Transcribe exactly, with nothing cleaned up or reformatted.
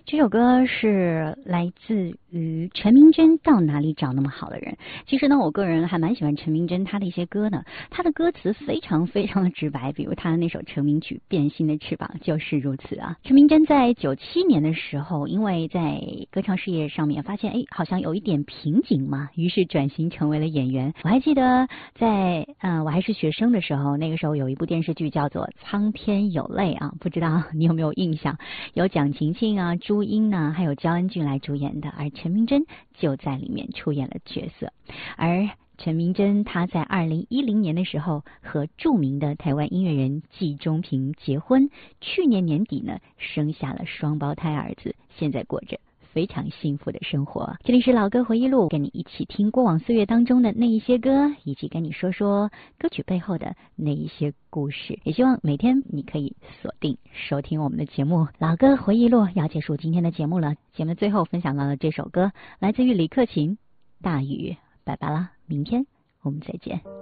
这首歌是来自于陈明真，到哪里找那么好的人。其实呢，我个人还蛮喜欢陈明真他的一些歌呢，他的歌词非常非常的直白，比如他的那首成名曲《变心的翅膀》就是如此啊。陈明真在九七年的时候，因为在歌唱事业上面发现，哎，好像有一点瓶颈嘛，于是转型成为了演员。我还记得在嗯、呃，我还是学生的时候，那个时候有一部电视剧叫做《苍天有泪》啊，不知道你有没有印象？有蒋勤勤啊、朱茵呢，还有焦恩俊来主演的，而陈明真就在里面出演了角色。而陈明真他在二零一零年的时候和著名的台湾音乐人季中平结婚，去年年底呢生下了双胞胎儿子，现在过着非常幸福的生活。这里是老歌回忆录，跟你一起听过往岁月当中的那一些歌，以及跟你说说歌曲背后的那一些故事。也希望每天你可以锁定收听我们的节目。老歌回忆录要结束今天的节目了，节目最后分享到了这首歌，来自于李克勤，大雨。拜拜啦，明天我们再见。